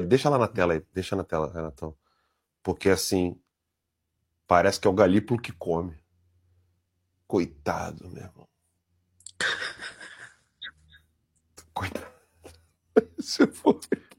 Deixa lá na tela aí, deixa na tela, Renatão. Porque assim, parece que é o galípolo que come. Coitado, meu irmão. Coitado. Se for...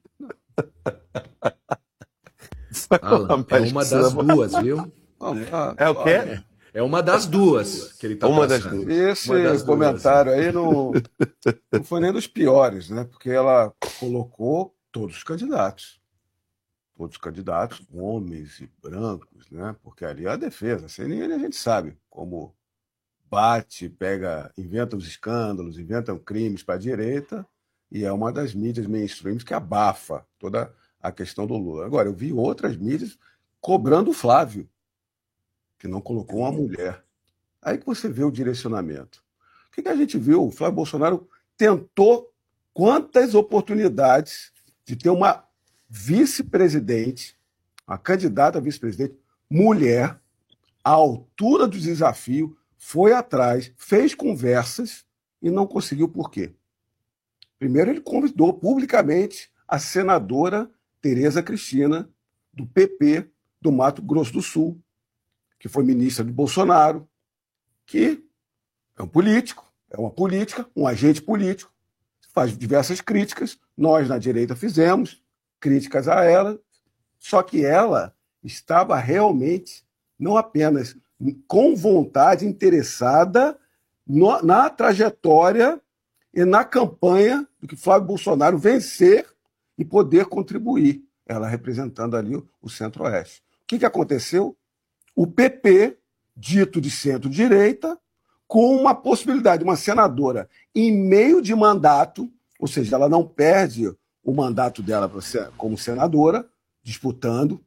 Alan, é uma das duas, viu? É o quê? É uma das duas que ele está Uma das traçando. duas. Esse Uma das duas. comentário aí não foi nem dos piores, né? Porque ela colocou todos os candidatos. Todos os candidatos, homens e brancos, né? Porque ali é a defesa. Sem ninguém a gente sabe como bate, pega, inventa os escândalos, inventam crimes para a direita, e é uma das mídias mainstream que abafa toda a questão do Lula. Agora, eu vi outras mídias cobrando o Flávio, que não colocou uma mulher. Aí que você vê o direcionamento. O que a gente viu? O Flávio Bolsonaro tentou quantas oportunidades de ter uma vice-presidente, uma candidata a vice-presidente, mulher, à altura do desafio, foi atrás, fez conversas e não conseguiu por quê? Primeiro, ele convidou publicamente a senadora Tereza Cristina, do PP do Mato Grosso do Sul, que foi ministra de Bolsonaro, que é um político, é uma política, um agente político, faz diversas críticas, nós na direita fizemos críticas a ela, só que ela estava realmente, não apenas com vontade, interessada na trajetória e na campanha do que Flávio Bolsonaro vencer e poder contribuir, ela representando ali o Centro-Oeste. O que aconteceu? O PP, dito de centro-direita, com uma possibilidade, uma senadora em meio de mandato, ou seja, ela não perde o mandato dela como senadora, disputando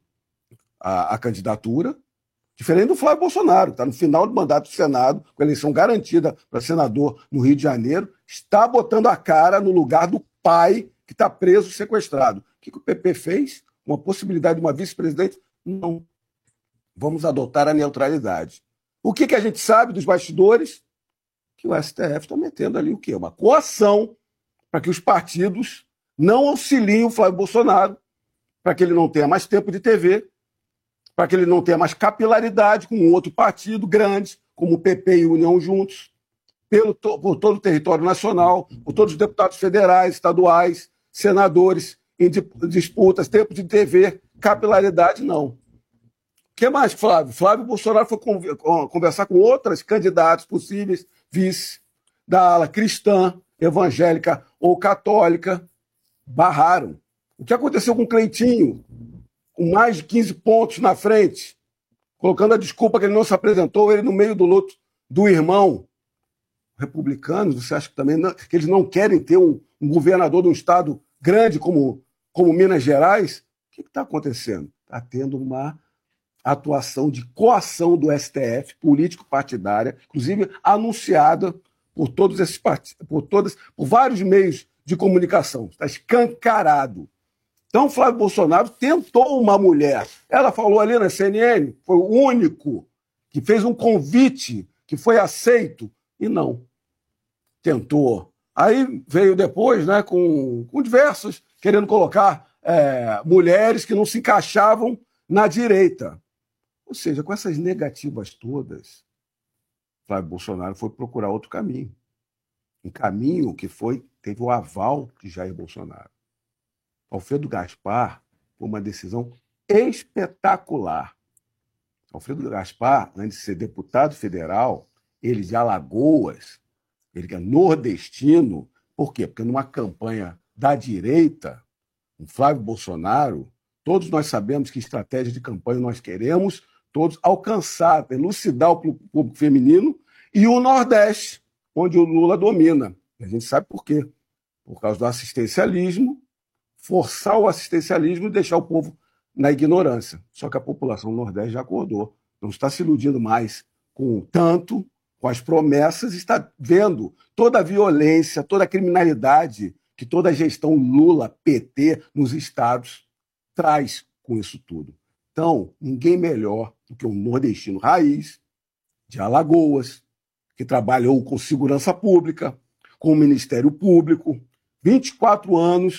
a candidatura, diferente do Flávio Bolsonaro, que está no final do mandato do Senado, com a eleição garantida para senador no Rio de Janeiro, está botando a cara no lugar do pai que está preso, sequestrado. O que o PP fez? Uma possibilidade de uma vice-presidente? Não. Vamos adotar a neutralidade. O que a gente sabe dos bastidores? Que o STF está metendo ali o quê? Uma coação para que os partidos não auxiliem o Flávio Bolsonaro, para que ele não tenha mais tempo de TV, para que ele não tenha mais capilaridade com um outro partido grande, como o PP e o União juntos, por todo o território nacional, por todos os deputados federais, estaduais, senadores, em disputas, tempo de TV, capilaridade, não. O que mais, Flávio? Flávio Bolsonaro foi conversar com outras candidatas possíveis, vice, da ala cristã, evangélica ou católica, barraram. O que aconteceu com o Cleitinho, com mais de 15 pontos na frente, colocando a desculpa que ele não se apresentou, ele no meio do luto do irmão. Republicanos, você acha que também que eles não querem ter um governador de um estado grande como Minas Gerais? O que está acontecendo? Está tendo uma atuação de coação do STF, político-partidária, inclusive anunciada por todos esses partidos, por vários meios de comunicação. Está escancarado. Então, Flávio Bolsonaro tentou uma mulher. Ela falou ali na CNN, foi o único que fez um convite que foi aceito, e não. Tentou. Aí veio depois, né, com diversos, querendo colocar mulheres que não se encaixavam na direita. Ou seja, com essas negativas todas, Flávio Bolsonaro foi procurar outro caminho. Um caminho que teve o aval de Jair Bolsonaro. Alfredo Gaspar foi uma decisão espetacular. Alfredo Gaspar, antes de ser deputado federal, ele de Alagoas, ele é nordestino. Por quê? Porque numa campanha da direita, com Flávio Bolsonaro, todos nós sabemos que estratégia de campanha nós queremos todos alcançar, elucidar o público feminino e o Nordeste, onde o Lula domina. E a gente sabe por quê. Por causa do assistencialismo, forçar o assistencialismo e deixar o povo na ignorância. Só que a população do Nordeste já acordou. Não está se iludindo mais com as promessas, está vendo toda a violência, toda a criminalidade que toda a gestão Lula, PT, nos estados traz com isso tudo. Então, ninguém melhor do que um nordestino raiz, de Alagoas, que trabalhou com segurança pública, com o Ministério Público, 24 anos